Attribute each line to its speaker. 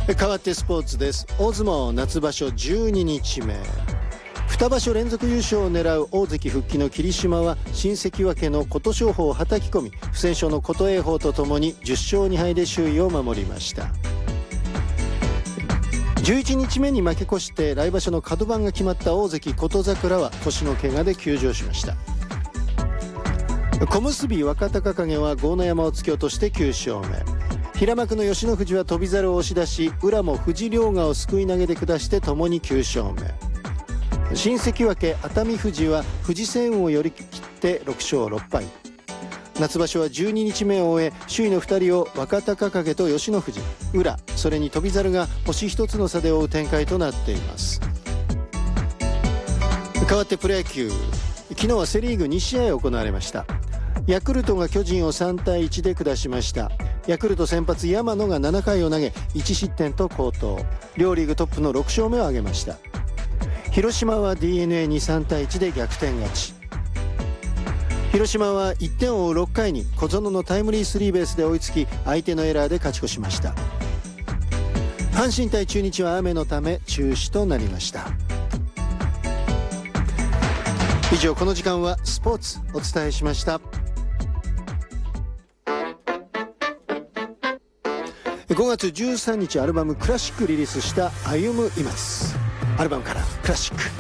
Speaker 1: 変わってスポーツです。大相撲夏場所12日目、2場所連続優勝を狙う大関復帰の霧島は新関脇の琴勝峰をはたき込み、不戦勝の琴恵峰とともに10勝2敗で首位を守りました。11日目に負け越して来場所の角番が決まった大関琴櫻は腰の怪我で休場しました。小結若隆景は豪ノ山を突き落として9勝目、平幕の吉野富士は翔猿を押し出し、宇良も藤良賀をすくい投げで下してともに9勝目、新関脇熱海富士は藤青雲を寄り切って6勝6敗。夏場所は12日目を終え、首位の2人を若隆景と吉野富士、宇良、それに翔猿が星1つの差で追う展開となっています。変わってプロ野球、昨日はセリーグ2試合行われました。ヤクルトが巨人を3対1で下しました。ヤクルト先発山野が7回を投げ1失点と好投、両リーグトップの6勝目を挙げました。広島は DNA に3対1で逆転勝ち。広島は1点を追う6回に小園のタイムリースリーベースで追いつき、相手のエラーで勝ち越しました。阪神対中日は雨のため中止となりました。以上、この時間はスポーツお伝えしました。5月13日アルバムクラシックリリースした歩むいます。アルバムからクラシック。